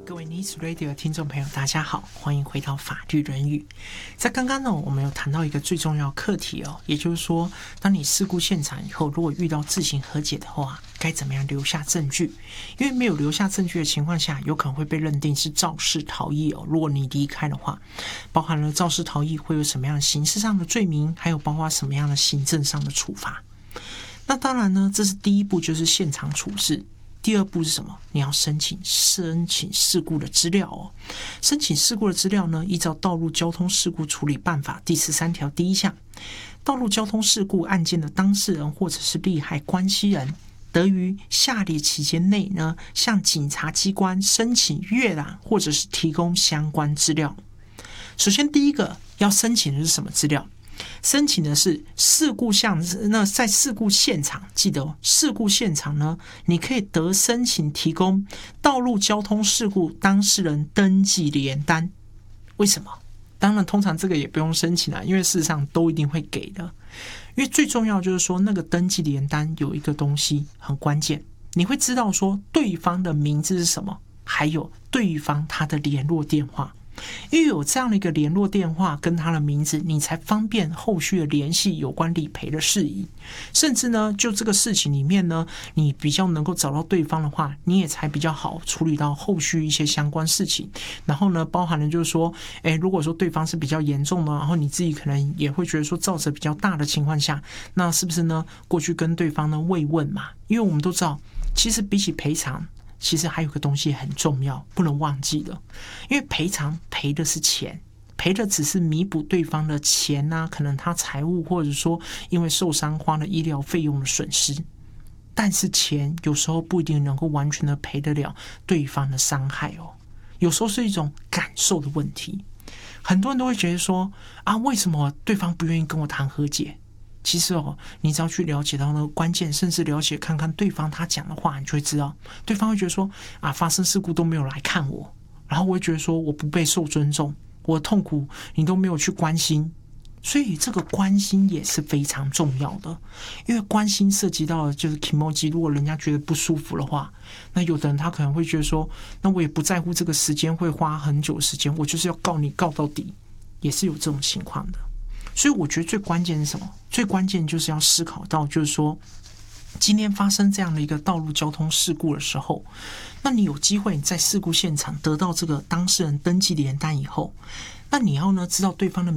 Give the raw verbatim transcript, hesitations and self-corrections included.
各位 News Radio 的听众朋友，大家好，欢迎回到法律人语。在刚刚呢，我们有谈到一个最重要的课题哦，也就是说，当你事故现场以后，如果遇到自行和解的话，该怎么样留下证据？因为没有留下证据的情况下，有可能会被认定是肇事逃逸哦。如果你离开的话，包含了肇事逃逸会有什么样的刑事上的罪名，还有包括什么样的行政上的处罚。那当然呢，这是第一步，就是现场处置。第二步是什么？你要申请申请事故的资料哦。申请事故的资料呢，依照《道路交通事故处理办法》第十三条第一项，道路交通事故案件的当事人或者是利害关系人，得于下列期间内呢，向警察机关申请阅览或者是提供相关资料。首先，第一个要申请的是什么资料？申请的是事故项，那在事故现场，记得、哦、事故现场呢，你可以得申请提供道路交通事故当事人登记联单。为什么？当然，通常这个也不用申请啊，因为事实上都一定会给的。因为最重要就是说，那个登记联单有一个东西很关键，你会知道说对方的名字是什么，还有对方他的联络电话。因为有这样的一个联络电话跟他的名字，你才方便后续的联系有关理赔的事宜。甚至呢，就这个事情里面呢，你比较能够找到对方的话，你也才比较好处理到后续一些相关事情。然后呢，包含了就是说，诶，如果说对方是比较严重的，然后你自己可能也会觉得说造成比较大的情况下，那是不是呢，过去跟对方呢慰问嘛？因为我们都知道，其实比起赔偿，其实还有个东西很重要，不能忘记的。因为赔偿赔的是钱，赔的只是弥补对方的钱啊，可能他财务或者说因为受伤花了医疗费用的损失。但是钱有时候不一定能够完全的赔得了对方的伤害哦，有时候是一种感受的问题。很多人都会觉得说啊，为什么对方不愿意跟我谈和解？其实哦，你只要去了解到那个关键，甚至了解看看对方他讲的话，你就会知道，对方会觉得说啊，发生事故都没有来看我，然后我会觉得说我不被受尊重，我的痛苦你都没有去关心，所以这个关心也是非常重要的，因为关心涉及到的就是 kimoji， 如果人家觉得不舒服的话，那有的人他可能会觉得说，那我也不在乎这个时间会花很久的时间，我就是要告你告到底，也是有这种情况的。所以我觉得最关键是什么？最关键就是要思考到，就是说，今天发生这样的一个道路交通事故的时候，那你有机会在事故现场得到这个当事人登记联单以后，那你要呢知道对方的